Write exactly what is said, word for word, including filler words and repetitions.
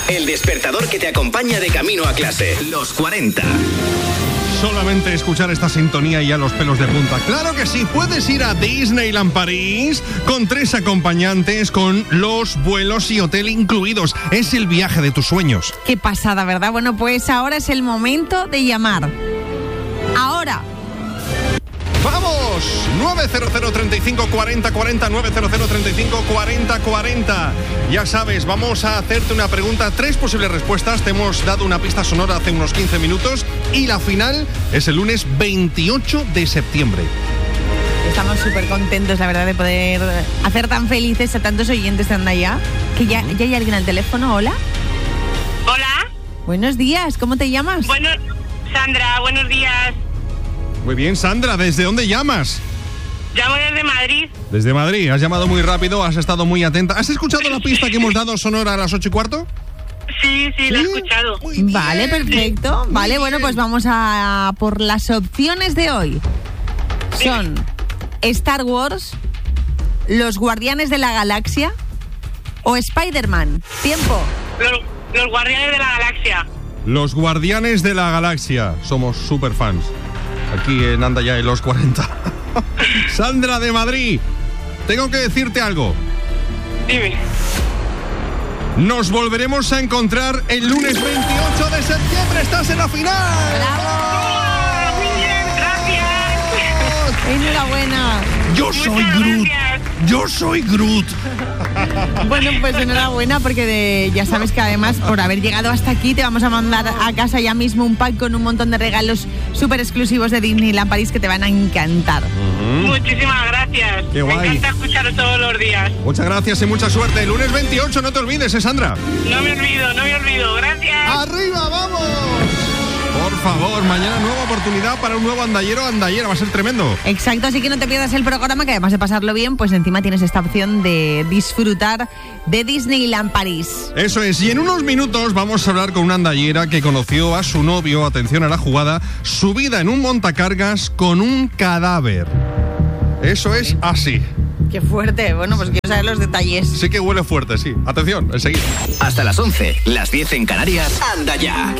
El despertador que te acompaña de camino a clase. Los cuarenta. Solamente escuchar esta sintonía y ya los pelos de punta. Claro que sí, puedes ir a Disneyland París con tres acompañantes, con los vuelos y hotel incluidos. Es el viaje de tus sueños. Qué pasada, ¿verdad? Bueno, pues ahora es el momento de llamar. Ahora. ¡Vamos! nueve cero cero, treinta y cinco, cuarenta, cuarenta, nueve cero cero, treinta y cinco, cuarenta, cuarenta. Ya sabes, vamos a hacerte una pregunta, tres posibles respuestas. Te hemos dado una pista sonora hace unos quince minutos y la final es el lunes veintiocho de septiembre. Estamos súper contentos, la verdad, de poder hacer tan felices a tantos oyentes de Andaya. Que ya, ya hay alguien al teléfono. ¿Hola? Hola. Buenos días, ¿cómo te llamas? Bueno, Sandra, buenos días. Muy bien, Sandra, ¿desde dónde llamas? Llamo desde Madrid. Desde Madrid, has llamado muy rápido, has estado muy atenta. ¿Has escuchado la pista que hemos dado sonora a las ocho y cuarto? Sí, sí, la he escuchado. Muy bien. Vale, perfecto. Muy Vale, bien. bueno, pues vamos a por las opciones de hoy. Son Star Wars, Los Guardianes de la Galaxia o Spider-Man. Tiempo. Los, los Guardianes de la Galaxia. Los Guardianes de la Galaxia. Somos super fans. Aquí en Andaya en los cuarenta. Sandra de Madrid, tengo que decirte algo. Dime. Nos volveremos a encontrar el lunes veintiocho de septiembre. ¡Estás en la final! ¡Oh, muy bien! ¡Gracias! Enhorabuena. Yo soy Muchas Groot. gracias. Yo soy Groot. Bueno, pues enhorabuena porque de- ya sabes que además por haber llegado hasta aquí te vamos a mandar a casa ya mismo un pack con un montón de regalos súper exclusivos de Disneyland París que te van a encantar. Muchísimas gracias. Qué guay. Me encanta escucharos todos los días. Muchas gracias y mucha suerte. El lunes veintiocho, no te olvides, ¿eh, Sandra? No me olvido, no me olvido. Gracias. ¡Arriba, vamos! Por favor, mañana nueva oportunidad para un nuevo andallero o andallera. Va a ser tremendo. Exacto, así que no te pierdas el programa, que además de pasarlo bien, pues encima tienes esta opción de disfrutar de Disneyland París. Eso es, y en unos minutos vamos a hablar con una andallera que conoció a su novio, atención a la jugada, subida en un montacargas con un cadáver. Eso es así. Qué fuerte, bueno, pues quiero saber los detalles. Sí que huele fuerte, sí. Atención, enseguida. Hasta las once, las diez en Canarias. Anda ya.